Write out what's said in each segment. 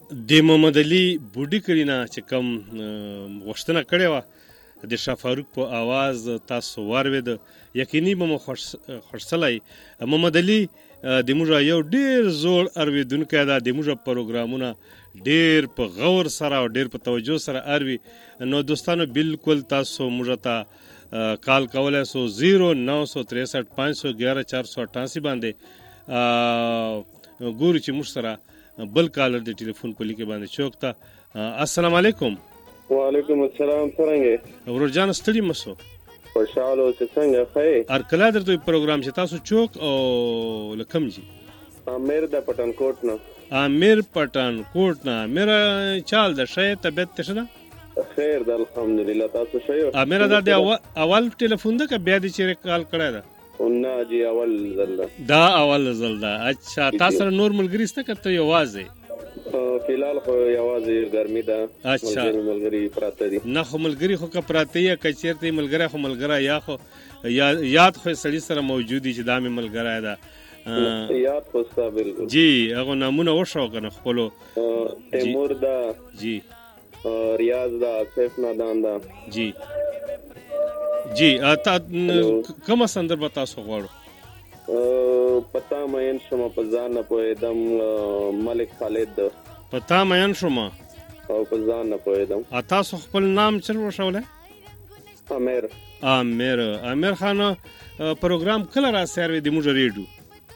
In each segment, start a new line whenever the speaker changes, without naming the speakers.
د محمد علي بوډي کړي نه چې کوم غوښتنه کړې وه د شاه فاروق په آواز تاسو واورېد، یقیني به مو خوښسلی. محمد علي د موږ یو ډېر زوړ اورېدونکی ده، د موږ پروګرامونه ډېر په غور سره او ډېر په توجه سره اوري. نو دوستانو بالکل تاسو موږ ته کال کولی سو 0963 511 488 باندې. ګورو چې موږ سره بل کالر د ټلیفون په لیکه باندې چوک ته. السلام علیکم.
وعلیکم السلام. څنګه
ورور جان ستړي مسو؟
خوشاله اوسې. څنګه ښه؟
ارکلا درته پروګرام چې تاسو چوک او لکم جی
امیر د پټنکوټ نه.
امیر پټنکوټ نه. امیر چال د ښه طبیعت ته ښه ده؟
خیر ده الحمدلله. تاسو ښه یو؟
امیر دا د اول ټلیفون ده که بیا دې چیرې کال کړی ده؟
نه جی اول ځل ده.
دا اول ځل ده. اچھا تاسو سره نور ملګري شته که ته یوازې؟
فیلحال خو یوازې ګرمي ده.
اچھا
ملګري پراته دي.
نه خو ملګري خو که پراته یې که چېرته یې ملګری خو ملګری یا خو یاد خو سړي سره موجود دي چې دا مې ملګری ده.
یاد خو ستا بالکل
جی هغه نامونه وښو که نه خپلو؟
تیمور ده
جی،
ریاض ده، آصف نادان ده.
جی جی. کومه سندره به تاسو غواړو؟
پتا مین شم په ځان نه پوهېدم، ملک خالد ده.
پتا مین شم
او په ځان نه پوهېدم.
تاسو خپل نام چر وښولی؟
امیر.
امیر خان پروګرام کله راسیاروي د موږ ریډیو؟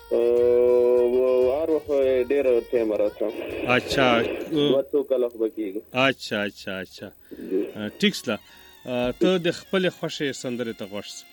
هر وخت ډېر ټایم راځم.
اچھا
200 کله خو به کېږي.
اچھا ټیک ده. ته د خپلې خوښې سندرې ته غوږ شه.